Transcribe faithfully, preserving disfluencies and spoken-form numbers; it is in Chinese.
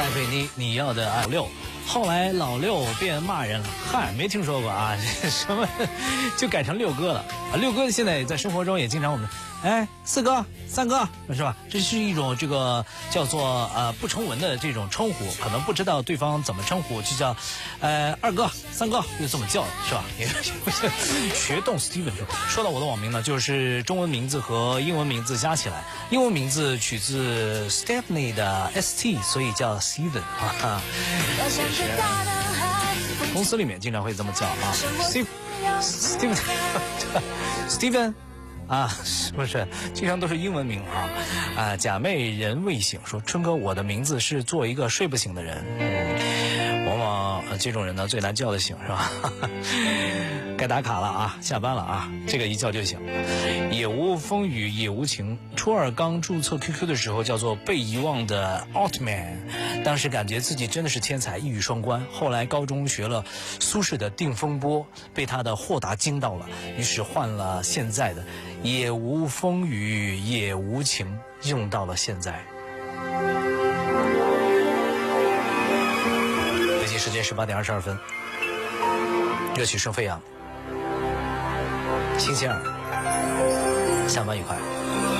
戴佩妮，你要的爱六。后来老六变骂人了，嗨，没听说过啊，什么就改成六哥了啊。六哥现在在生活中也经常我们，哎，四哥、三哥是吧？这是一种这个叫做呃不成文的这种称呼，可能不知道对方怎么称呼，就叫呃二哥、三哥，就这么叫是吧？也不是学动 Steven 说。说到我的网名呢，就是中文名字和英文名字加起来，英文名字取自 Stephanie 的 S T， 所以叫 Steven 啊。公司里面经常会这么叫啊 ，Steve Steven Steven 啊，是不是？经常都是英文名啊啊！假寐人未醒说，春哥，我的名字是做一个睡不醒的人。嗯，往往、呃、这种人呢最难叫得醒，是吧？该打卡了啊，下班了啊，这个一叫就醒。也无风雨也无晴。初二刚注册 Q Q 的时候叫做被遗忘的 Altman， 当时感觉自己真的是天才，一语双关。后来高中学了苏轼的《定风波》，被他的豁达惊到了，于是换了现在的也无风雨也无晴，用到了现在。北京时间十八点二十二分，乐曲声飞扬。星期二，下班愉快。